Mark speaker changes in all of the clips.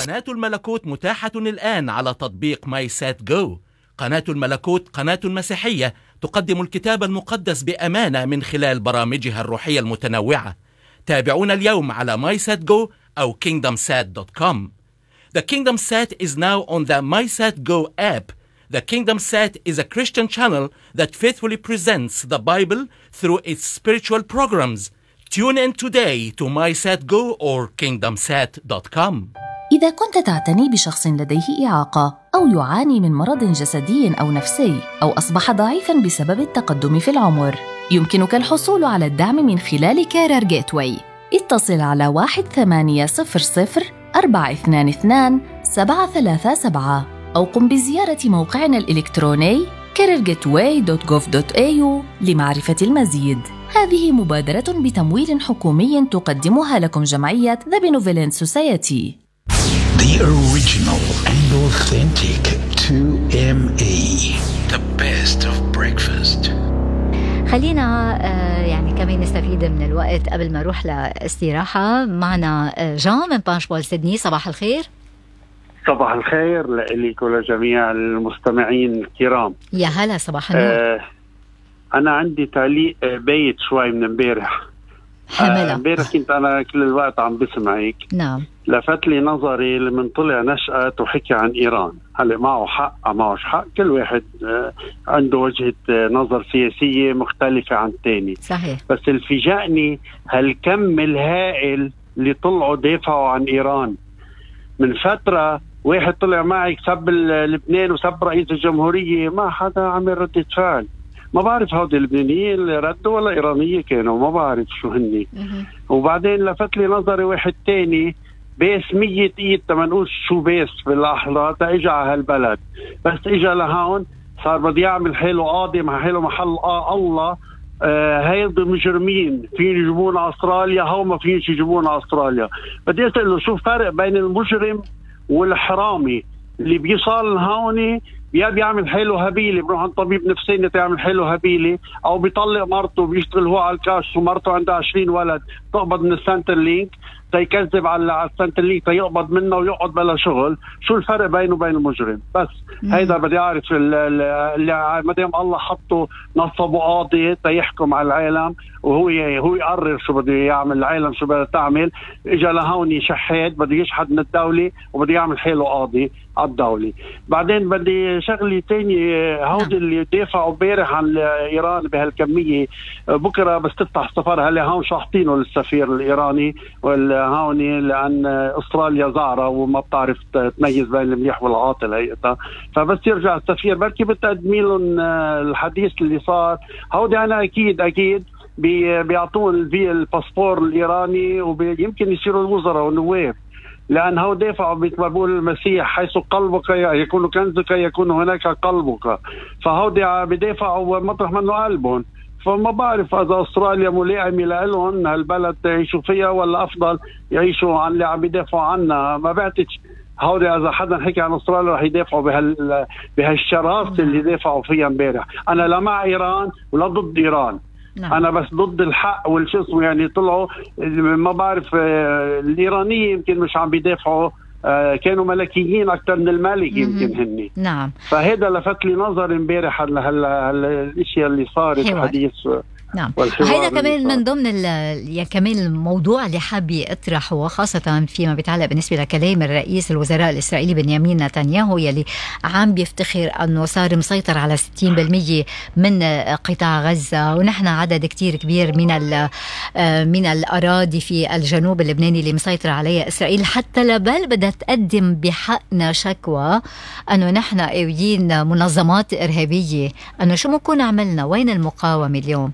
Speaker 1: قناة الملكوت متاحة الآن على تطبيق ماي سات جو. قناة الملكوت قناة مسيحية تقدم الكتاب المقدس بأمانة من خلال برامجها الروحية المتنوعة. تابعونا اليوم على MySatGo أو KingdomSat.com. The KingdomSat is now on the MySatGo app. The KingdomSat is a Christian channel that faithfully presents the Bible through its spiritual programs. Tune in today to MySatGo or KingdomSat.com.
Speaker 2: إذا كنت تعتني بشخص لديه إعاقة أو يعاني من مرض جسدي أو نفسي أو أصبح ضعيفاً بسبب التقدم في العمر، يمكنك الحصول على الدعم من خلال كارير جيتواي. اتصل على 1-800-422-737 أو قم بزيارة موقعنا الإلكتروني careergateway.gov.au لمعرفة المزيد. هذه مبادرة بتمويل حكومي تقدمها لكم جمعية The Benevolent Society.
Speaker 3: The original and authentic 2ME. The best of breakfast.
Speaker 4: خلينا يعني كمان نستفيد من الوقت قبل ما نروح لاستراحة. معنا جان من بانشبول سيدني. صباح الخير.
Speaker 5: صباح الخير لك ولجميع المستمعين الكرام.
Speaker 4: يا هلا، صباح النور.
Speaker 5: أنا عندي تعليق بيت شوي من امبارح. امبارح كنت أنا كل الوقت عم بسمعك.
Speaker 4: نعم.
Speaker 5: لفت لي نظري لمن طلع نشأت وحكي عن إيران. هلا معه حق معهش حق، كل واحد عنده وجهة نظر سياسية مختلفة عن الثاني.
Speaker 4: صحيح.
Speaker 5: بس اللي فاجأني هالكم الهائل اللي طلعوا دافعوا عن إيران. من فترة واحد طلع معي سب لبنان وسب رئيس الجمهورية، ما حدا عمل ردة فعل. ما بعرف هودي اللبنانيين اللي ردوا ولا إيرانية كانوا، ما بعرف شو هني. وبعدين لفت لي نظري واحد تاني بيس 100 ايد، ما نقول شو بيس باللحظة اجى على هالبلد، بس اجى لهون صار بدي يعمل حاله قاضي مع حاله محل الله. هيدا مجرمين فين يجيبون استراليا، هو ما فين يجيبون استراليا. بدي اسأله شو فرق بين المجرم والحرامي اللي بيصال هوني؟ يا بيعمل حاله هبيلي بروح عند طبيب نفساني تعمل حاله هبيلي، او بيطلق مرته بيشتغل هو على الكاش ومرته عندها 20 ولد تقبض من السنتر لينك تيكذب على السنتر لينك تيقبض منه ويقعد بلا شغل. شو الفرق بينه وبين المجرم؟ بس هيدا بدي اعرف اللي ما دام الله حطه نصبه قاضي تيحكم على العالم وهو يقرر شو بده يعمل العالم شو بدها تعمل. اجى لهون شحات بده يشحد من الدوله وبده يعمل حاله قاضي على الدولة. بعدين بدي شغلي تاني، هودي اللي دافعوا امبارح عن ايران بهالكمية، بكره بس تفتح السفارة. هلا هون شاحطينه للسفير الايراني والهوني لان استراليا زعرة وما بتعرف تميز بين المليح والعاطل هيئتها. فبس يرجع السفير بركي بتقدمي لهم الحديث اللي صار. هودي انا اكيد بيعطون الباسبور الايراني ويمكن يصيروا الوزراء والنواب، لأن هو دافعوا بقول المسيح حيث قلبك يكون كنزك يكون هناك قلبك. فهو بدافعوا مطرح منه قلبهم. فما بعرف إذا أستراليا ملائمة لهم هالبلد يعيشوا فيها ولا أفضل يعيشوا عن اللي عم يدافعوا عنها. ما بعتش هودي إذا حدا حكي عن أستراليا رح يدافعوا بهالشراسة اللي دافعوا فيها امبارح. أنا لا مع إيران ولا ضد إيران. نعم. أنا بس ضد الحق والشسم. يعني طلعوا ما بعرف الإيرانيين يمكن مش عم بيدافعوا، كانوا ملكيين أكثر من الملك يمكن هني.
Speaker 4: نعم.
Speaker 5: فهذا لفت لي نظر امبارح الاشياء اللي صارت حديث.
Speaker 4: نعم. هذا كمان من ضمن كمان الموضوع اللي حابة أطرحه، خاصة فيما بيتعلق بالنسبة لكلام الرئيس الوزراء الإسرائيلي بنيامين نتنياهو يلي عم بيفتخر أنه صار مسيطر على 60% من قطاع غزة، ونحن عدد كتير كبير من الأراضي في الجنوب اللبناني اللي مسيطر عليها إسرائيل. حتى لبل بدها تقدم بحقنا شكوى أنه نحن قاويين منظمات إرهابية. أنه شو ممكن عملنا؟ وين المقاومة اليوم؟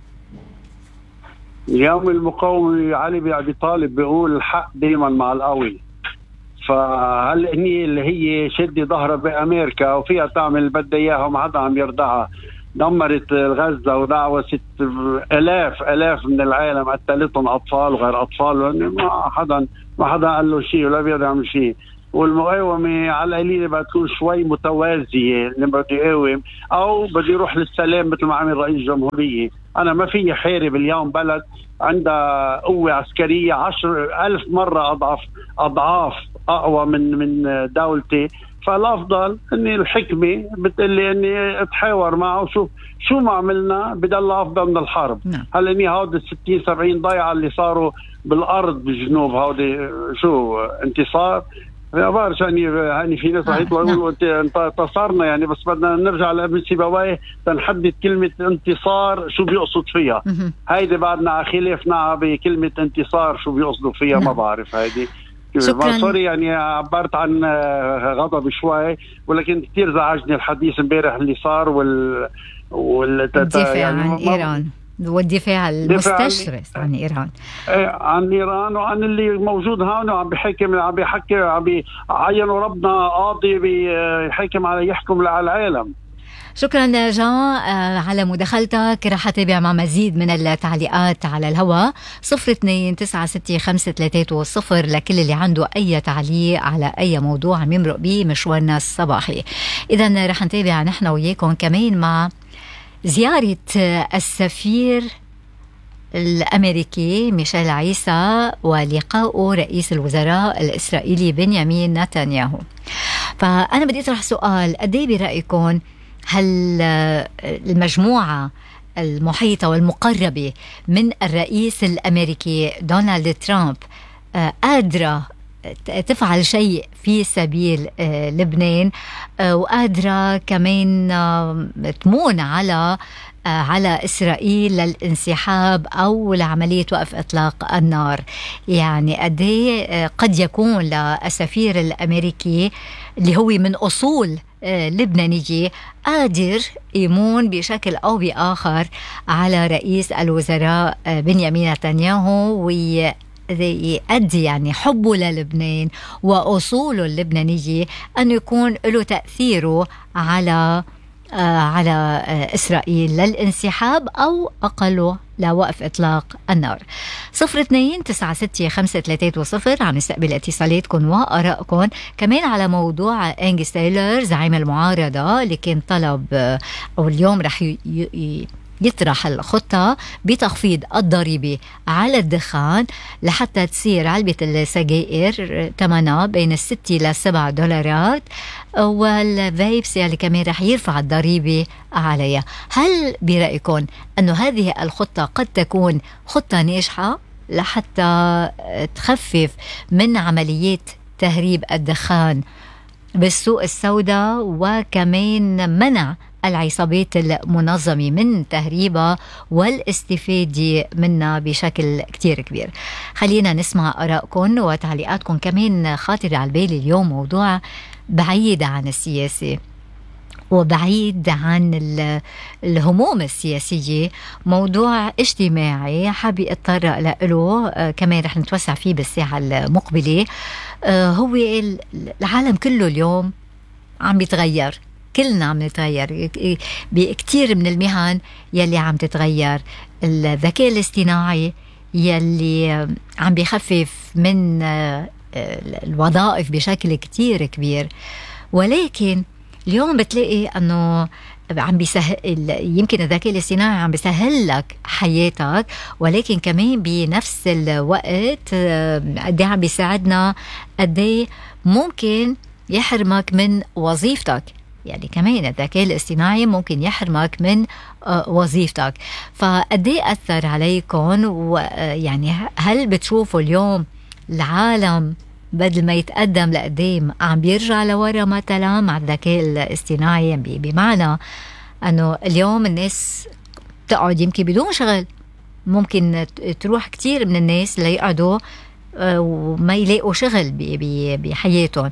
Speaker 5: اليوم المقاومة علي بيطالب بيقول الحق دايما مع القوي. فهل هني اللي هي شدي ظهرها بأمريكا وفيها تعمل بدها إياها وما حدا عم يرضعها. دمرت غزة ودعوت آلاف من العالم، قتلتهم أطفال وغير أطفال. ما حدا قال له شيء ولا بيقدر يعمل شيء. والمقاومة على القليلة بتكون شوي متوازية، اللي بده يقاوم أو بده يروح للسلام مثل ما عمل رئيس الجمهورية. أنا ما في حارب اليوم بلد عندها قوة عسكرية 10,000 مرة أضعاف اقوى من دولتي، فالافضل اني الحكمه بتقلي اني اتحاور معه شو ما عملنا بضل افضل من الحرب. هلا اني هودي 60-70 ضيعه اللي صاروا بالارض بالجنوب هودي شو انتصار؟ ما بعرف يعني في ناس رح يطلعوا يقولوا انتصرنا يعني، بس بدنا نرجع لابن سيبويه تنحدد كلمه انتصار شو بيقصد فيها. هيدي بعدنا خلافنا بكلمه انتصار شو بيقصدوا فيها. ما بعرف هيدي. سوري يعني عبرت عن غضب شوي، ولكن كثير زعجني الحديث امبارح اللي صار
Speaker 4: الدفاع يعني عن ايران والدفاع المستشرس عن ايران،
Speaker 5: عن ايران وعن اللي موجود هون وعم بيحكي عم بيعينوا ربنا قاضي بيحكم على يحكم على العالم.
Speaker 4: شكرا جان على مداخلتك. رح أتابع مع مزيد من التعليقات على الهواء. 02-965-330 لكل اللي عنده أي تعليق على أي موضوع عم يمرق به مشوارنا الصباحي. إذن رح نتابع نحن وياكم كمان مع زيارة السفير الأمريكي ميشيل عيسى ولقاء رئيس الوزراء الإسرائيلي بنيامين نتنياهو. فأنا بدي أطرح سؤال، قدي برأيكم هل المجموعة المحيطة والمقربة من الرئيس الأمريكي دونالد ترامب قادرة تفعل شيء في سبيل لبنان، وقادرة كمان تمون على إسرائيل للانسحاب أو لعملية وقف إطلاق النار؟ يعني قديه قد يكون للسفير الأمريكي اللي هو من أصول لبنانية قادر يمون بشكل أو بآخر على رئيس الوزراء بنيامين نتنياهو ويؤدي يعني حبه للبنان وأصوله اللبنانية أن يكون له تأثيره على إسرائيل للانسحاب أو أقله لوقف إطلاق النار. 02-965-330 عم نستقبل اتصالاتكم وآرائكم كمان على موضوع أنجس تايلر زعيم المعارضة اللي كان طلب أو اليوم رح يطرح الخطة بتخفيض الضريبة على الدخان لحتى تصير علبة السجائر ثمنها بين $6 ل$7، والفيبس اللي كمان رح يرفع الضريبة عليها. هل برأيكم أنه هذه الخطة قد تكون خطة ناجحة لحتى تخفف من عمليات تهريب الدخان بالسوق السوداء وكمان منع العصابات المنظمة من تهريبها والاستفادة منها بشكل كتير كبير؟ خلينا نسمع آرائكم وتعليقاتكم. كمان خاطر على بالي اليوم موضوع بعيد عن السياسة وبعيد عن الهموم السياسية، موضوع اجتماعي حابة اتطرق له كمان رح نتوسع فيه بالساعة المقبلة. هو العالم كله اليوم عم يتغير، كلنا عم نتغير بكتير من المهن يلي عم تتغير. الذكاء الاصطناعي يلي عم بيخفف من الوظائف بشكل كتير كبير، ولكن اليوم بتلاقي أنه عم بيسهل، يمكن الذكاء الاصطناعي عم بيسهل لك حياتك، ولكن كمان بنفس الوقت قديه عم بيساعدنا قديه ممكن يحرمك من وظيفتك. يعني كمان الذكاء الاصطناعي ممكن يحرمك من وظيفتك. فقديه أثر عليكم؟ ويعني هل بتشوفوا اليوم العالم بدل ما يتقدم لقدام عم بيرجع لورا مثلا مع الذكاء الاصطناعي؟ بمعنى أنه اليوم الناس تقعد يمكن بدون شغل، ممكن تروح كتير من الناس ليقعدوا وما يلاقوا شغل بحياتهم.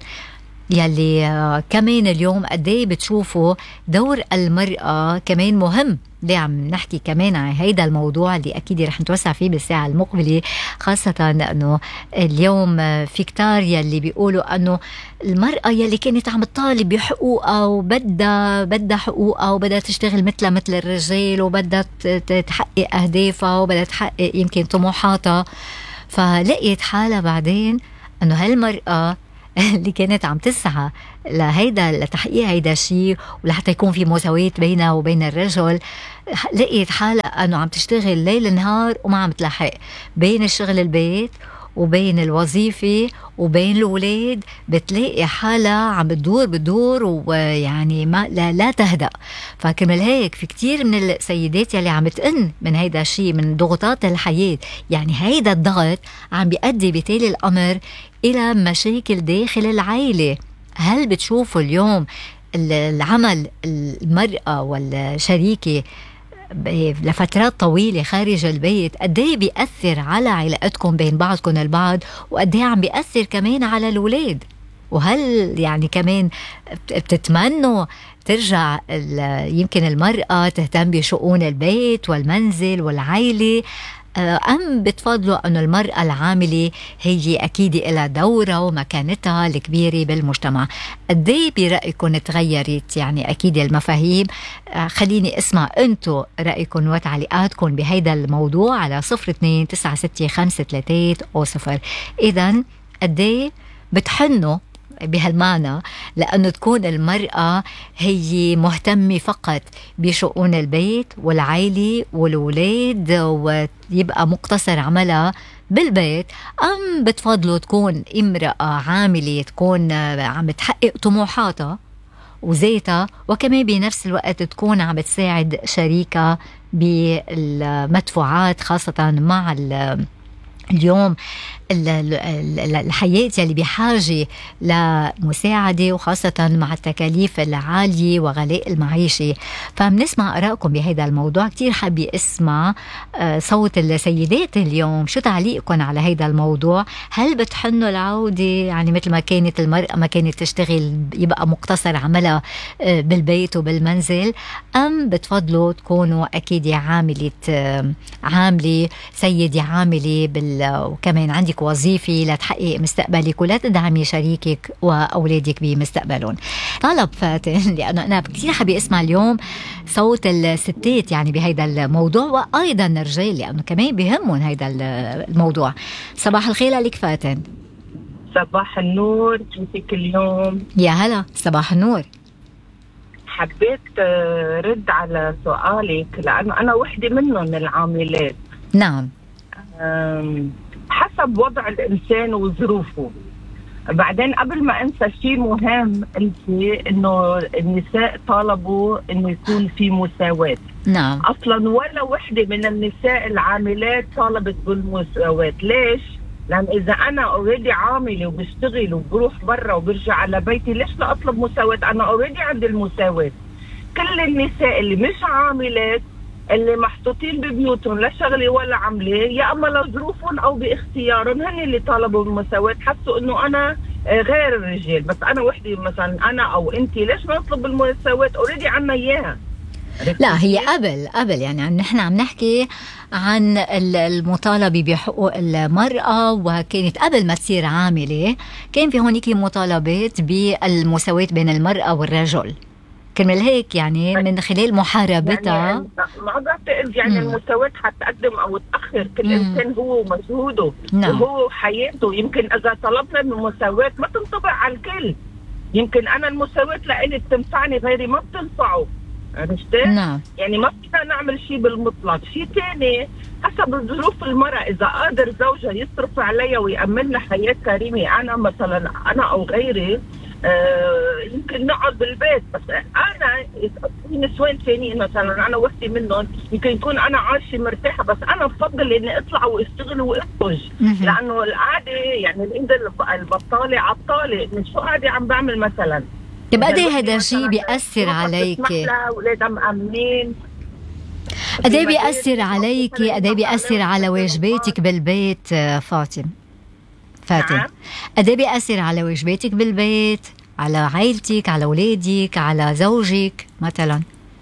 Speaker 4: يلي كمان اليوم قديه بتشوفوا دور المرأة كمان مهم. ليه عم نحكي كمان عن هيدا الموضوع اللي أكيد رح نتوسع فيه بالساعة المقبلة، خاصة أنه اليوم في كتار يلي بيقولوا أنه المرأة يلي كانت عم تطالب بحقوقها وبدها حقوقها وبدها تشتغل مثل الرجال وبدها تحقق أهدافها وبدها تحقق يمكن طموحاتها، فلقيت حالها بعدين أنه هالمرأة اللي كانت عم تسعى لتحقيق هيدا الشيء ولحتى يكون في مساواة بينها وبين الرجل، لقيت حالها أنه عم تشتغل ليل نهار وما عم تلحق بين الشغل البيت وبين الوظيفة وبين الأولاد بتلاقي حالها عم بتدور ويعني ما لا تهدأ. فكرمال هيك في كتير من السيدات يلي عم تقن من هيدا الشيء، من ضغوطات الحياة. يعني هيدا الضغط عم بيؤدي بتالي الأمر إلى مشاكل داخل العائلة. هل بتشوفوا اليوم العمل المرأة والشريكة لفترات طويلة خارج البيت قد ايه بيأثر على علاقتكم بين بعضكم البعض، وقد ايه عم بيأثر كمان على الأولاد؟ وهل يعني كمان بتتمنوا ترجع يمكن المرأة تهتم بشؤون البيت والمنزل والعائلة، أم بتفضلوا أن المرأة العاملة هي أكيد لها دورة ومكانتها الكبيرة بالمجتمع؟ قدي برأيكم تغيرت يعني أكيد المفاهيم؟ خليني أسمع أنتو رأيكم وتعليقاتكم بهيدا الموضوع على 02-965-33-0. إذن قدي بتحنوا بهالمعنى لأنه تكون المرأة هي مهتمة فقط بشؤون البيت والعائلة والولاد ويبقى مقتصر عملها بالبيت، أم بتفضلوا تكون امرأة عاملة تكون عم تحقق طموحاتها وذاتها وكمان بنفس الوقت تكون عم تساعد شريكها بالمدفوعات، خاصة مع اليوم الحياة اللي بحاجة لمساعدة، وخاصة مع التكاليف العالية وغلاء المعيشة. فبنسمع آرائكم بهذا الموضوع. كتير حابة اسمع صوت السيدات اليوم، شو تعليقكم على هذا الموضوع؟ هل بتحنوا العودة يعني مثل ما كانت المرأة ما كانت تشتغل يبقى مقتصر عملها بالبيت وبالمنزل، أم بتفضلوا تكونوا أكيد عاملة سيدة عاملة وكمان عندك وظيفة لتحقق مستقبلك ولا تدعمي شريكك وأولادك بمستقبلهم؟ طلب فاتن لأنه أنا كتير حابة أسمع اليوم صوت الستات يعني بهيدا الموضوع، وأيضا الرجال لأنه كمان بيهمهم هيدا الموضوع. صباح الخير عليك فاتن.
Speaker 6: صباح النور، كيفك اليوم؟
Speaker 4: يا هلا، صباح النور.
Speaker 6: حبيت رد على سؤالك لأنه أنا وحدة منهم العاملات.
Speaker 4: نعم.
Speaker 6: حسب وضع الإنسان وظروفه. بعدين قبل ما أنسى شيء مهم، قلتي إنه النساء طالبوا إنه يكون في مساواة.
Speaker 4: نعم.
Speaker 6: أصلاً ولا وحدة من النساء العاملات طالبت بالمساواة. ليش؟ لأن إذا أنا أوريدي عاملة وبشتغل وبروح برا وبرجع على بيتي، ليش لا أطلب مساواة؟ أنا أوريدي عندي المساواة. كل النساء اللي مش عاملات اللي محطوطين ببيوتهم لا شغلة ولا عملة، يا أما لظروفهم أو باختيارهم، هن اللي طالبوا بالمساواة. حسوا إنه أنا غير الرجال، بس أنا وحدة مثلا أنا أو أنت، ليش ما نطلب المساواة؟ أوريدي عنا إياها.
Speaker 4: لا هي قبل يعني نحن عم نحكي عن المطالبة بحقوق المرأة، وكانت قبل ما تصير عاملة كان في هونيك مطالبات بالمساواة بين المرأة والرجل. كرمال هيك يعني من خلال محاربتها
Speaker 6: يعني ما بعتقد يعني المساواة حتقدم او تاخر، كل انسان هو مجهوده.
Speaker 4: نعم.
Speaker 6: وهو حياته. يمكن اذا طلبنا المساواة ما تنطبق على الكل، يمكن انا المساواة لإلي بتنفعني غيري ما بتنفعه. عرفت؟
Speaker 4: نعم.
Speaker 6: يعني ما فينا نعمل شيء بالمطلق. شيء ثاني حسب ظروف المرأة، اذا قادر زوجها يصرف عليها ويأمن لها حياة كريمة، انا مثلا انا او غيري يمكن نقعد بالبيت. بس انا في نسوان ثانيين مثلا انا وحدة منهم يمكن يكون انا عايشة مرتاحة، بس انا بفضل اني اطلع واشتغل واخرج، لانه القعدة يعني الإنجل البطالة عطالة. من شو قاعدة عم بعمل مثلا؟
Speaker 4: يبقى قد ايه هذا الشيء بيأثر عليكي؟
Speaker 6: اولادها مأمنين.
Speaker 4: قد ايه بيأثر عليكي؟ قد ايه بيأثر على واجباتك بالبيت فاتن؟
Speaker 6: نعم.
Speaker 4: قد ايه بيأثر على واجباتك بالبيت، على عائلتك، على اولادك، على زوجك مثلا؟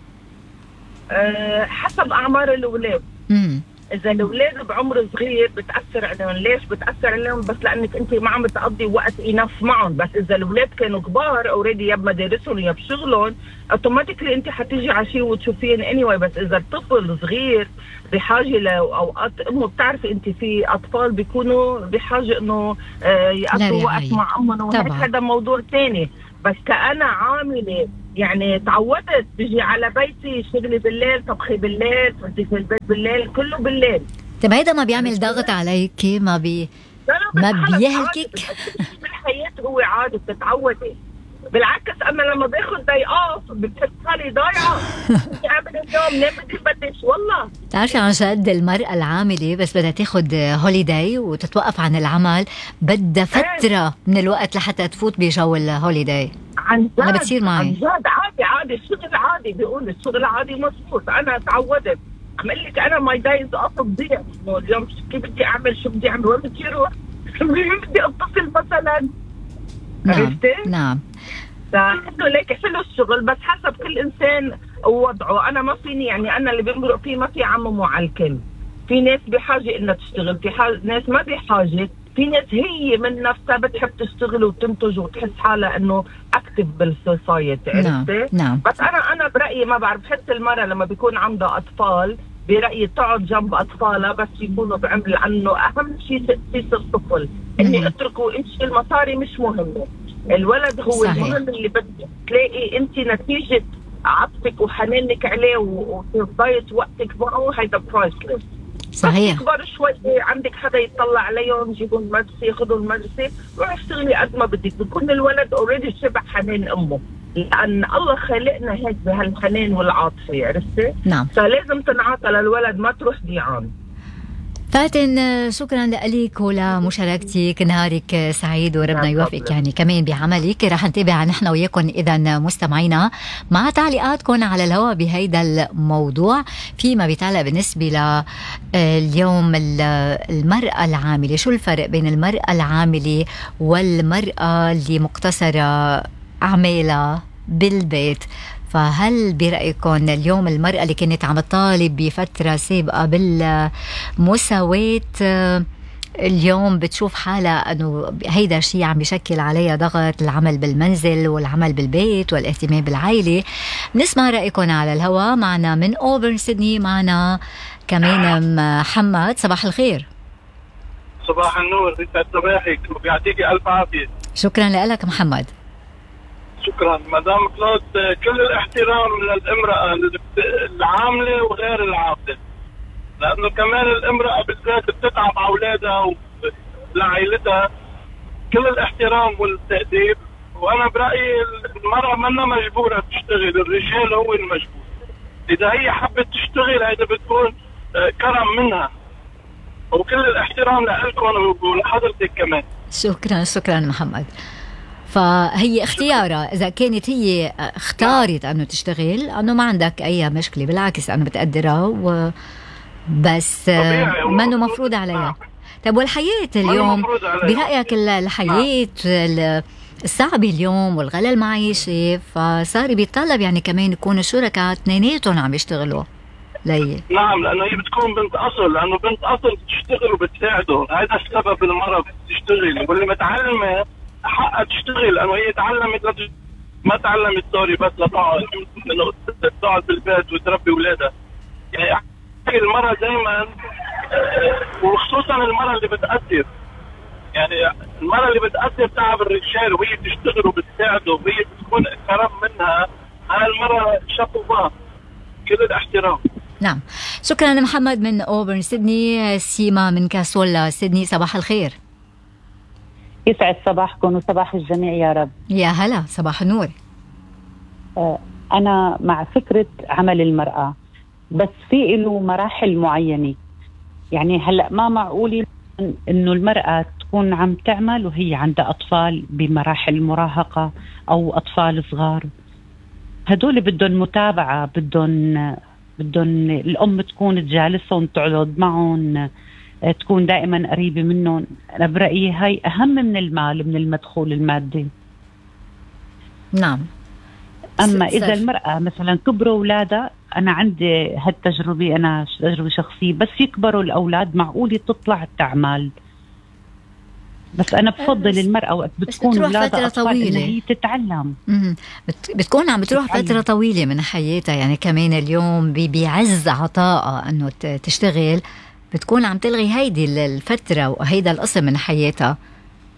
Speaker 6: حسب اعمار الاولاد. اذا الاولاد بعمر صغير بتاثر عليهم. ليش بتاثر عليهم؟ بس لانك انت ما عم بتقضي وقت انف معهم. بس اذا الاولاد كانوا كبار اوريدي يا بمدارسهم يا بشغلهم، اوتوماتيكلي انت حتيجي على شيء وتشوفيهم اني بس اذا الطفل صغير بحاجه لاوقات امه، بتعرفي انت في اطفال بيكونوا بحاجه انه يقضوا وقت مع امهم، وهيك هذا موضوع ثاني. بس كأنا عامله يعني تعودت بيجي على بيتي شغلي بالليل، طبخي بالليل، فردي في البيت بالليل، كله بالليل.
Speaker 4: طيب هيدا ما بيعمل ضغط عليكي؟ ما ما بيهلكك
Speaker 6: بالحياة هو عادي بتتعودي. بالعكس أنا لما باخد داي أوف بتحس حالي ضايعة. أعمل اليوم ليه بدي بدش والله.
Speaker 4: تعرفي عن جد المرأة العاملة بس بدها تاخد هوليداي وتتوقف عن العمل بدها فترة من الوقت لحتى تفوت بجو الهوليداي.
Speaker 6: عن جد
Speaker 4: أنا بتصير معي
Speaker 6: عن جد عادي الشغل عادي، بيقول الشغل عادي مظبوط. أنا تعودت عم أقول لك أنا ماي دايز أوف تضيع. اليوم كيف بدي أعمل شو بدي أعمل وين بدي أروح بدي أتصل مثلا.
Speaker 4: نعم
Speaker 6: فحلو ليك حلو الشغل بس حسب كل إنسان ووضعه. أنا ما فيني يعني أنا اللي بمرق فيه ما في عمم على الكل. في ناس بحاجة إنها تشتغل، في ناس ما بحاجة، في ناس هي من نفسها بتحب تشتغل وتنتج وتحس حالها إنه أكتف بالسوسايتي.
Speaker 4: نعم.
Speaker 6: بس أنا برأيي ما بعرف، بحس المرأة لما بيكون عندها أطفال برأيي تقعد جنب أطفالها بس يكونوا بعمر، لأنه أهم شيء تأسيس الطفل. إني أتركه إمشي المصاري مش مهمة، الولد هو صحيح. المهم اللي بدك تلاقي أنت نتيجة عطفك وحنانك عليه وتضيع وقتك معه. هيدا برايسلس.
Speaker 4: صحيح.
Speaker 6: يكبر شوي عندك حدا يطلع عليهم يجيبون المدرسة ياخذوا المدرسة روح اشتغلي قد ما بدك. بكون الولد اوريدي شبع حنان أمه، لأن الله خلقنا هيك بهالحنان والعاطفة. عرفتي؟
Speaker 4: نعم.
Speaker 6: فلازم تنعطى للولد ما تروح ضيعان.
Speaker 4: فاتن شكرا لك ولمشاركتك، نهارك سعيد وربنا يوفقك يعني كمان بعملك. رح نتابع نحن وياكم إذا مستمعينا مع تعليقاتكم على الهواء بهيدا الموضوع فيما بيتعلق بالنسبة لليوم المرأة العاملة. شو الفرق بين المرأة العاملة والمرأة اللي مقتصرة أعمالها بالبيت؟ فهل برأيكم اليوم المرأة اللي كانت عم تطالب بفترة سابقة بالمساواة اليوم بتشوف حالها أنه هيدا الشيء عم بيشكل عليها ضغط، العمل بالمنزل والعمل بالبيت والاهتمام بالعائلة؟ نسمع رأيكم على الهواء. معنا من أوبرن سيدني معنا كمان محمد. صباح الخير.
Speaker 7: صباح النور، يسعد صباحك وبيعطيكي ألف عافية.
Speaker 4: شكرا لك محمد.
Speaker 7: شكرا مدام كلود. كل الاحترام للامرأة العاملة وغير العاملة، لأنه كمان الامرأة بالذات بتتعب على أولادها ولعائلتها. كل الاحترام والتقدير. وأنا برأيي المرأة منا مجبورة تشتغل، الرجال هو المجبور. إذا هي حبت تشتغل هذا بتكون كرم منها. وكل الاحترام لكم ولحضرتك كمان.
Speaker 4: شكرا محمد. فهي اختيارها، إذا كانت هي اختارت أنه تشتغل أنه ما عندك أي مشكلة، بالعكس أنا بتقدرها بس منه مفروض عليها. طيب والحياة اليوم برأيك الحياة الصعبة اليوم والغلاء المعيشي فصار بيطلب يعني كمان يكونوا شركاء اثنيناتهم عم يشتغلوا ليه؟
Speaker 7: نعم، لأنه هي بتكون بنت أصل، لأنه بنت أصل بتشتغل وبتساعده. هذا السبب المرة بتشتغل، واللي متعلمة حقها تشتغل، لأنه هي تعلمت ما تعلمت بس لتقعد بالبيت وتربي أولادها. يعني المرة دايما وخصوصا المرة اللي بتأثر، يعني المرة اللي بتأثر تعب الرجال وهي بتشتغل وبتساعده وهي بتكون كرم منها. هاي المرة شابوها، كل الاحترام.
Speaker 4: نعم. شكرا محمد من أوبرن سيدني. سيما من كاسولا سيدني. صباح الخير.
Speaker 8: يسعد صباحكم وصباح الجميع يا رب.
Speaker 4: يا هلا، صباح النور.
Speaker 8: أنا مع فكرة عمل المرأة، بس في له مراحل معينة. يعني هلأ ما معقول إنه المرأة تكون عم تعمل وهي عندها أطفال بمراحل المراهقة أو أطفال صغار. هدول بدهم متابعة، بدهم الأم تكون تجالسهم، تقعد معهم، تكون دائما قريبة منهم. أنا برأيي هاي أهم من المال، من المدخول المادي.
Speaker 4: نعم.
Speaker 8: أما إذا المرأة مثلا كبروا أولادها، أنا عندي هالتجربة، أنا تجربة شخصية، بس يكبروا الأولاد معقولة تطلع تعمل. بس أنا بفضل المرأة وقت بتكون أولادها أطفال إن هي تتعلم.
Speaker 4: بتكون عم بتروح فترة طويلة من حياتها. يعني كمان اليوم بعز عطاء أنه تشتغل، بتكون عم تلغي هيدي الفترة وهيدا القسم من حياتها.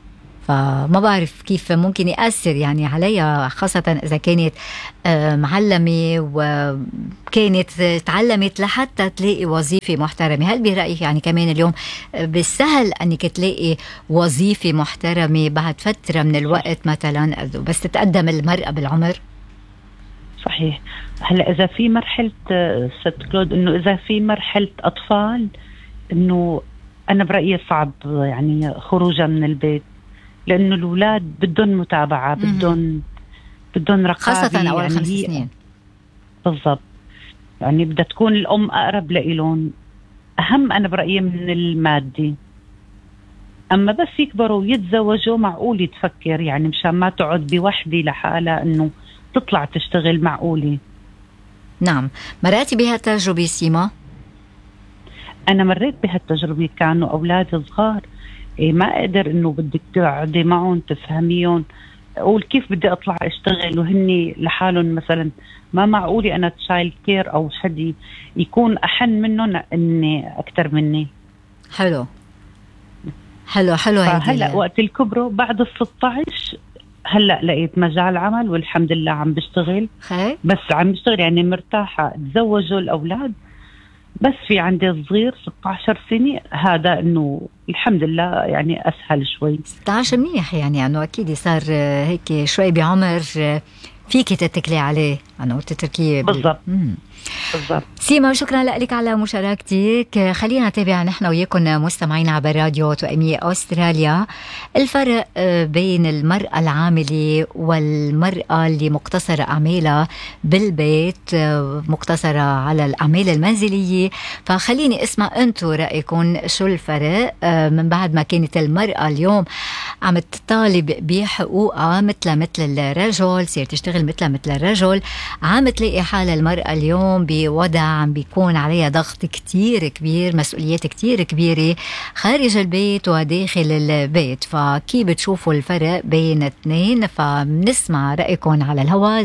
Speaker 4: فما بعرف كيف ممكن يأثر يعني عليها، خاصة إذا كانت معلمة وكانت تعلمت لحتى تلاقي وظيفة محترمة. هل برأيك يعني كمان اليوم بالسهل أنك تلاقي وظيفة محترمة بعد فترة من الوقت مثلا بس تتقدم المرأة بالعمر؟
Speaker 8: صحيح. هلا إذا في مرحلة ست كلود، إنه إذا في مرحلة أطفال، إنه أنا برأيي صعب يعني خروجها من البيت، لأنه الأولاد بدهم متابعة، بدهم رقابة،
Speaker 4: خاصة أول
Speaker 8: يعني
Speaker 4: 5 سنين.
Speaker 8: بالضبط، يعني بدها تكون الأم أقرب لإلهم، أهم أنا برأيي من المادي. أما بس يكبروا ويتزوجوا معقول تفكر، يعني مشان ما تقعد بوحدة لحالها إنه تطلع تشتغل، معقولة. نعم.
Speaker 4: مرأتي بها التجربة سيما؟
Speaker 8: أنا مريت بهالتجربة، كانوا أولاد صغار، ما أقدر إنه بدك تقعدي معهم تفهميهم، أقول كيف بدي أطلع أشتغل وهني لحالهم مثلا، ما معقولي أنا تشايلد كير أو حد يكون أحن منهم إني أكتر مني.
Speaker 4: حلو.
Speaker 8: هلا وقت الكبروا بعد 16 هلا لقيت مجال عمل والحمد لله عم بشتغل. بس عم بشتغل يعني مرتاحة. تزوجوا الأولاد بس في عندي صغير 16 سنة، هذا إنه الحمد لله يعني أسهل شوي.
Speaker 4: 16 منيح يعني أنه أكيد صار هيك شوي بعمر فيك تتكلي عليه أنه تتركيه.
Speaker 8: بالضبط.
Speaker 4: سيما شكرا لك على مشاركتك. خلينا نتابع نحن وياكم مستمعين عبر راديو توأمية أستراليا الفرق بين المرأة العاملة والمرأة اللي مقتصرة أعمالها بالبيت، مقتصرة على الأعمال المنزلية. فخليني اسمع أنتوا رأيكم شو الفرق من بعد ما كانت المرأة اليوم عم تطالب بحقوقها مثل الرجل، صير تشتغل مثل الرجل، عم تلاقي حالة المرأة اليوم بوضع عم بيكون عليها ضغط كتير كبير، مسؤوليات كتير كبيرة خارج البيت وداخل البيت. فكيف بتشوفوا الفرق بين اثنين؟ فبنسمع رأيكم على الهواء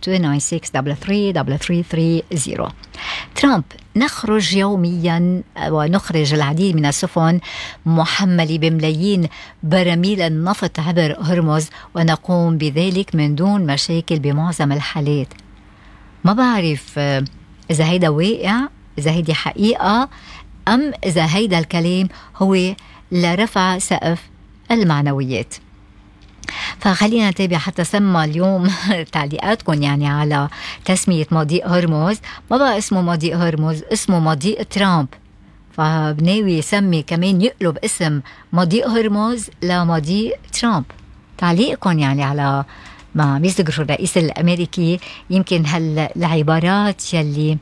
Speaker 4: 0296333330. ترامب: نخرج يوميا ونخرج العديد من السفن محملة بملايين براميل النفط عبر هرمز ونقوم بذلك من دون مشاكل بمعظم الحالات. ما بعرف إذا هيدا واقع، إذا هيدي حقيقة، أم إذا هيدا الكلام هو لرفع سقف المعنويات. فخلينا نتابع حتى سمى اليوم تعليقاتكم يعني على تسمية مضيق هرمز. ما بقى اسمه مضيق هرمز، اسمه مضيق ترامب. فبناوي يسمي كمان يقلب اسم مضيق هرمز لمضيق ترامب. تعليقكم يعني على ما بيذكر الرئيس الأمريكي، يمكن هالعبارات يلي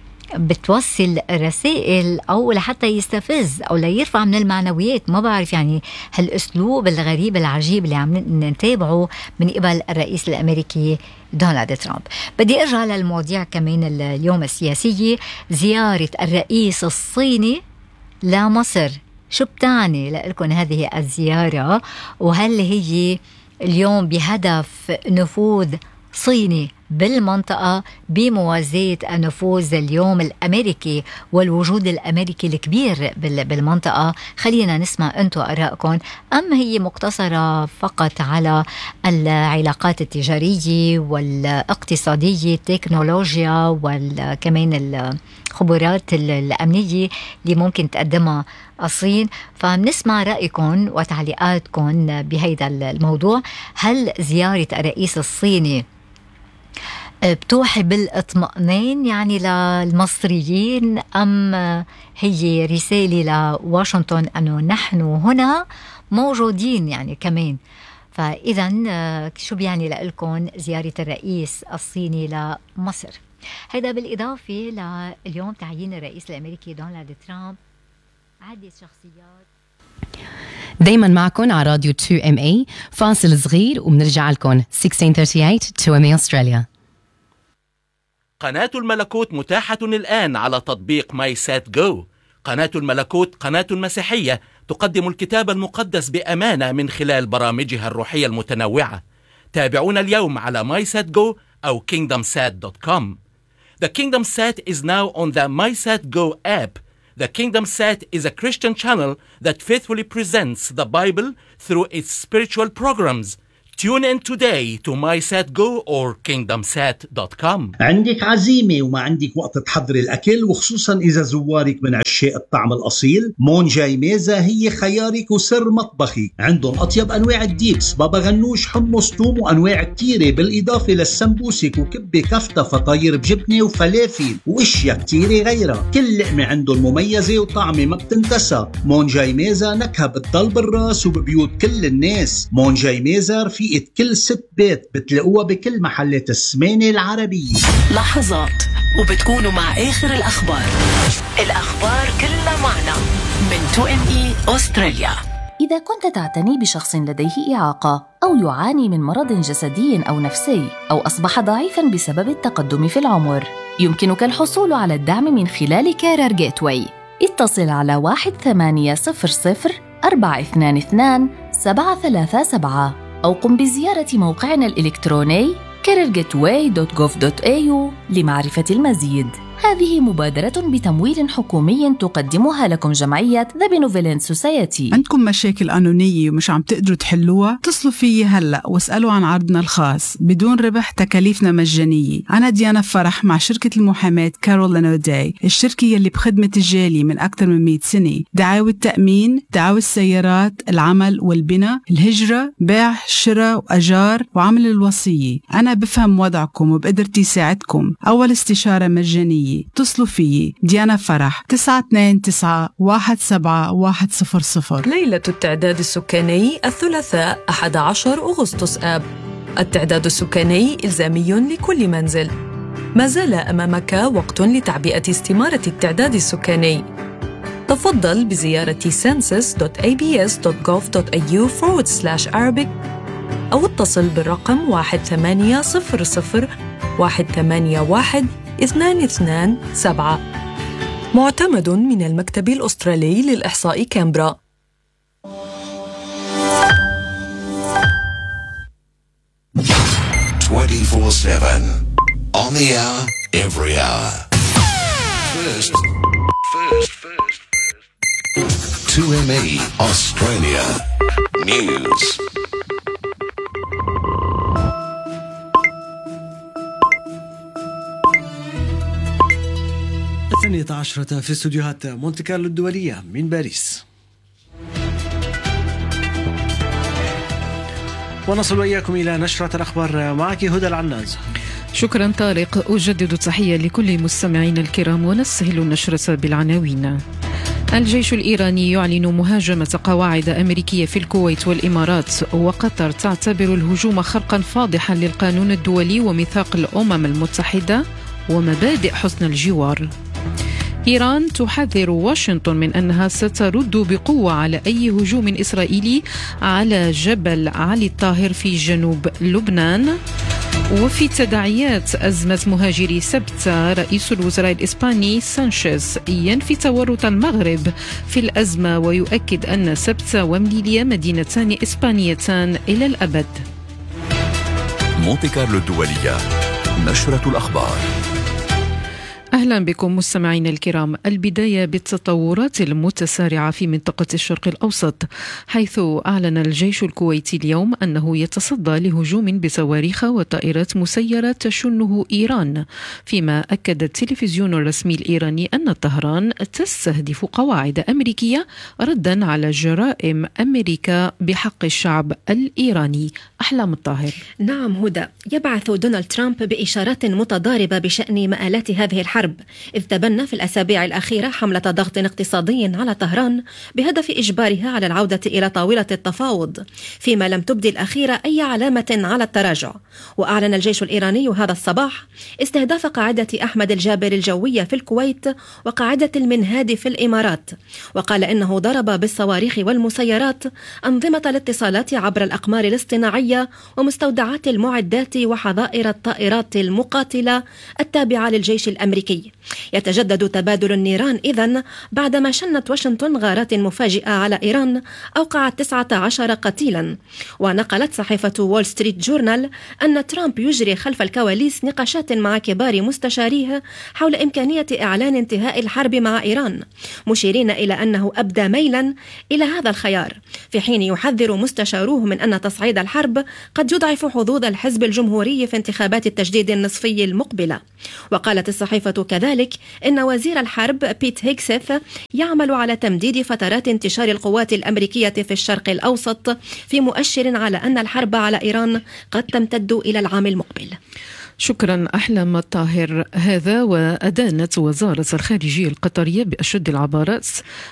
Speaker 4: بتوصل رسائل أو لحتى يستفز أو ليرفع من المعنويات. ما بعرف يعني هالأسلوب الغريب العجيب اللي عم نتابعه من قبل الرئيس الأمريكي دونالد ترامب. بدي أرجع للمواضيع كمان اليوم السياسية. زيارة الرئيس الصيني لمصر، شو بتعني لكم هذه الزيارة؟ وهل هي اليوم بهدف نفوذ صيني بالمنطقة بموازاة النفوذ اليوم الأمريكي والوجود الأمريكي الكبير بالمنطقة؟ خلينا نسمع أنتوا آرائكم. أم هي مقتصرة فقط على العلاقات التجارية والاقتصادية، التكنولوجيا وكمان الخبرات الأمنية اللي ممكن تقدمها الصين؟ فبنسمع رأيكم وتعليقاتكم بهذا الموضوع. هل زيارة الرئيس الصيني بتوحي بالاطمئنان يعني للمصريين، أم هي رسالة لواشنطن أنه نحن هنا موجودين يعني كمان؟ فإذا شو بيعني لكم زيارة الرئيس الصيني لمصر؟ هذا بالإضافة لليوم تعيين الرئيس الأمريكي دونالد ترامب عدة شخصيات.
Speaker 9: دايما معكم على راديو 2MA. فاصل صغير وبنرجع لكم 1638 2MA أستراليا.
Speaker 1: قناة الملكوت متاحة الآن على تطبيق ماي سات جو. قناة الملكوت قناة مسيحية تقدم الكتاب المقدس بأمانة من خلال برامجها الروحية المتنوعة. تابعونا اليوم على MySatGo أو KingdomSat.com. The KingdomSat is now on the MySatGo app. The Kingdom Sat is a Christian channel that faithfully presents the Bible through its spiritual programs. Tune in today to MySatGo or KingdomSat.com.
Speaker 10: عندك عزيمة وما عندك وقت تحضري الأكل، وخصوصا إذا زوارك من عشاق الطعم الأصيل، مونجاي ميزة هي خيارك وسر مطبخي. عندهم أطيب أنواع الديبس، بابا غنوش، حمص، توم، وأنواع كتيرة، بالإضافة للسمبوسك وكبة، كفتة، فطاير بجبنة وفلافل وإشياء كتيرة غيرها. كل لقمة عندهم مميزة وطعمة ما بتنتسى. مونجاي ميزة نكهة بتضل بالراس وببيوت كل الناس. مونجاي ميزة رفيقة كل ست بيت، بتلاقوها بكل محلات السمانة العربية.
Speaker 11: لحظات وبتكونوا مع آخر الأخبار كلها معنا من 2ME أستراليا.
Speaker 2: إذا كنت تعتني بشخص لديه إعاقة أو يعاني من مرض جسدي أو نفسي أو أصبح ضعيفاً بسبب التقدم في العمر، يمكنك الحصول على الدعم من خلال كارير جيتواي. اتصل على 1800-422-737 أو قم بزيارة موقعنا الإلكتروني careergateway.gov.au لمعرفة المزيد. هذه مبادرة بتمويل حكومي تقدمها لكم جمعية The Benevolent Society.
Speaker 12: عندكم مشاكل قانونية ومش عم تقدروا تحلوها؟ اتصلوا فيي هلأ واسألوا عن عرضنا الخاص بدون ربح، تكاليفنا مجانية. أنا ديانا فرح مع شركة المحاماة كارول أنوداي، الشركة يلي بخدمة الجالي من أكثر من 100 سنة. دعاوى التأمين، دعاوى السيارات، العمل والبناء، الهجرة، بيع، شراء وأجار، وعمل الوصية. أنا بفهم وضعكم وبقدرتي ساعدكم. أول استشارة مجانية. اتصلوا فيي ديانا فرح 929-17100.
Speaker 11: ليلة التعداد السكاني الثلاثاء 11 أغسطس آب. التعداد السكاني إلزامي لكل منزل. ما زال أمامك وقت لتعبئة استمارة التعداد السكاني. تفضل بزيارة census.abs.gov.au/Arabic أو اتصل بالرقم 1800-181-227. معتمد من المكتب الأسترالي للإحصاء كامبرا.
Speaker 13: On the hour, every hour. First. 2ME Australia News.
Speaker 14: الثانية عشرة في استوديوهات مونte كارلو الدولية من باريس. ونصل وإياكم إلى نشرة الأخبار، معك هدى العناز.
Speaker 15: شكرا طارق. أجدد التحية لكل مستمعين الكرام ونستهل النشرة بالعناوين. الجيش الإيراني يعلن مهاجمة قواعد أمريكية في الكويت والإمارات، وقطر تعتبر الهجوم خرقا فاضحا للقانون الدولي وميثاق الأمم المتحدة ومبادئ حسن الجوار. إيران تحذر واشنطن من أنها سترد بقوة على أي هجوم إسرائيلي على جبل علي الطاهر في جنوب لبنان. وفي تداعيات أزمة مهاجري سبتة، رئيس الوزراء الإسباني سانشيز ينفي تورط المغرب في الأزمة ويؤكد أن سبتة ومليليا مدينتان إسبانيتان إلى الأبد.
Speaker 16: مونte كارلو الدولية، نشرة الأخبار.
Speaker 15: أهلا بكم مستمعين الكرام. البداية بالتطورات المتسارعة في منطقة الشرق الأوسط، حيث أعلن الجيش الكويتي اليوم أنه يتصدى لهجوم بصواريخ وطائرات مسيرة تشنه إيران، فيما أكد التلفزيون الرسمي الإيراني أن طهران تستهدف قواعد أمريكية ردا على جرائم أمريكا بحق الشعب الإيراني. أحلام الطاهر.
Speaker 17: نعم هدى، يبعث دونالد ترامب بإشارات متضاربة بشأن مآلات هذه الحرب، إذ تبنى في الأسابيع الأخيرة حملة ضغط اقتصادي على طهران بهدف إجبارها على العودة إلى طاولة التفاوض، فيما لم تبدي الأخيرة أي علامة على التراجع. وأعلن الجيش الإيراني هذا الصباح استهداف قاعدة أحمد الجابر الجوية في الكويت وقاعدة المنهاد في الإمارات، وقال إنه ضرب بالصواريخ والمسيرات أنظمة الاتصالات عبر الأقمار الاصطناعية الصناعية ومستودعات المعدات وحظائر الطائرات المقاتلة التابعة للجيش الأمريكي. يتجدد تبادل النيران إذن بعدما شنت واشنطن غارات مفاجئة على إيران أوقعت 19 قتيلا. ونقلت صحيفة وول ستريت جورنال أن ترامب يجري خلف الكواليس نقاشات مع كبار مستشاريه حول إمكانية إعلان انتهاء الحرب مع إيران، مشيرين إلى أنه أبدى ميلا إلى هذا الخيار، في حين يحذر مستشاروه من أن تصعيد الحرب قد يضعف حظوظ الحزب الجمهوري في انتخابات التجديد النصفي المقبلة. وقالت الصحيفة كذلك إن وزير الحرب بيت هيكسيث يعمل على تمديد فترات انتشار القوات الأمريكية في الشرق الأوسط، في مؤشر على أن الحرب على إيران قد تمتد إلى العام المقبل.
Speaker 15: شكرا أحلام الطاهر. هذا وأدانت وزارة الخارجية القطرية بأشد العبارات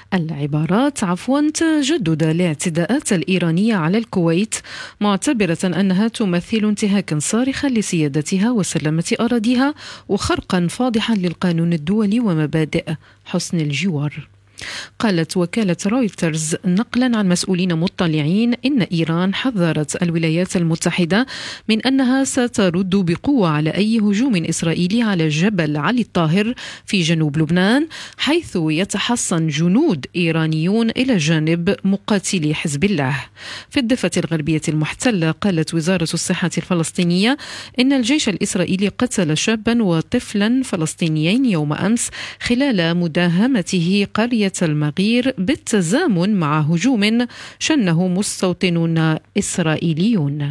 Speaker 15: تجدد الاعتداءات الإيرانية على الكويت، معتبرة أنها تمثل انتهاكا صارخا لسيادتها وسلامة أراضيها وخرقا فاضحا للقانون الدولي ومبادئ حسن الجوار. قالت وكالة رويترز نقلا عن مسؤولين مطلعين إن إيران حذرت الولايات المتحدة من أنها سترد بقوة على أي هجوم إسرائيلي على جبل علي الطاهر في جنوب لبنان، حيث يتحصن جنود إيرانيون إلى جانب مقاتلي حزب الله. في الضفة الغربية المحتلة قالت وزارة الصحة الفلسطينية إن الجيش الإسرائيلي قتل شابا وطفلا فلسطينيين يوم أمس خلال مداهمته قرية المغير بالتزامن مع هجوم شنه مستوطنون إسرائيليون.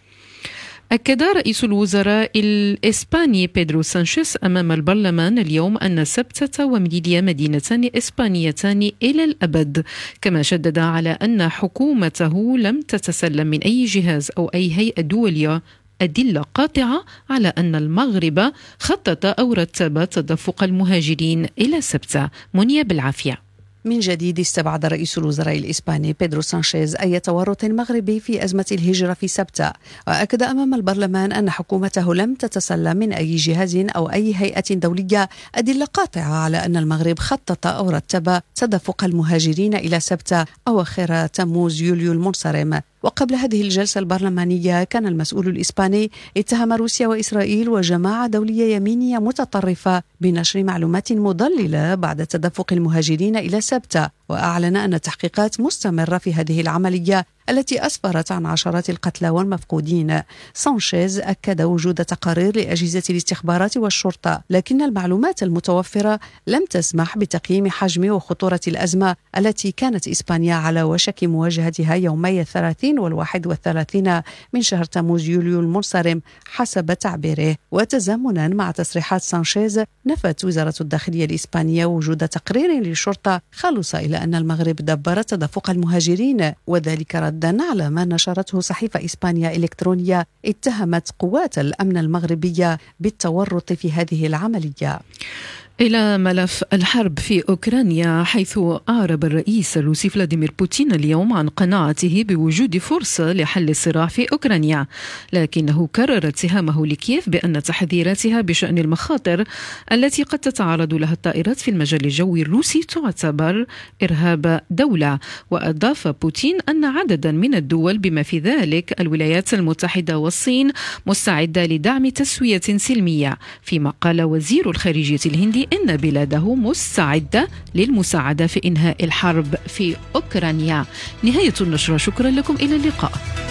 Speaker 15: أكد رئيس الوزراء الإسباني بيدرو سانشيز أمام البرلمان اليوم أن سبتة وميليليا مدينتان إسبانيتان إلى الأبد، كما شدد على أن حكومته لم تتسلم من أي جهاز أو أي هيئة دولية أدلة قاطعة على أن المغرب خطط أو رتب تدفق المهاجرين إلى سبتة. منيا بالعافية.
Speaker 18: من جديد استبعد رئيس الوزراء الإسباني بيدرو سانشيز أي تورط مغربي في أزمة الهجرة في سبتة، وأكد أمام البرلمان أن حكومته لم تتسلم من أي جهاز أو أي هيئة دولية أدلة قاطعة على أن المغرب خطط أو رتب تدفق المهاجرين إلى سبتة أواخر تموز يوليو المنصرم. وقبل هذه الجلسة البرلمانية كان المسؤول الإسباني اتهم روسيا وإسرائيل وجماعة دولية يمينية متطرفة بنشر معلومات مضللة بعد تدفق المهاجرين إلى سبتة، وأعلن أن التحقيقات مستمرة في هذه العملية التي أسفرت عن عشرات القتلى والمفقودين. سانشيز أكد وجود تقارير لأجهزة الاستخبارات والشرطة، لكن المعلومات المتوفرة لم تسمح بتقييم حجم وخطورة الأزمة التي كانت إسبانيا على وشك مواجهتها يومي 30 و31 من شهر تموز يوليو المنصرم حسب تعبيره. وتزامنا مع تصريحات سانشيز، نفت وزارة الداخلية الإسبانية وجود تقرير للشرطة خلص إلى أن المغرب دبر تدفق المهاجرين، وذلك ردا على ما نشرته صحيفة إسبانيا إلكترونية اتهمت قوات الأمن المغربية بالتورط في هذه العملية.
Speaker 15: إلى ملف الحرب في أوكرانيا، حيث أعرب الرئيس الروسي فلاديمير بوتين اليوم عن قناعته بوجود فرصة لحل الصراع في أوكرانيا، لكنه كرر اتهامه لكييف بأن تحذيراتها بشأن المخاطر التي قد تتعرض لها الطائرات في المجال الجوي الروسي تعتبر إرهاب دولة. وأضاف بوتين أن عددا من الدول بما في ذلك الولايات المتحدة والصين مستعدة لدعم تسوية سلمية، فيما قال وزير الخارجية الهندي إن بلاده مستعدة للمساعدة في إنهاء الحرب في أوكرانيا. نهاية النشرة، شكرا لكم، إلى اللقاء.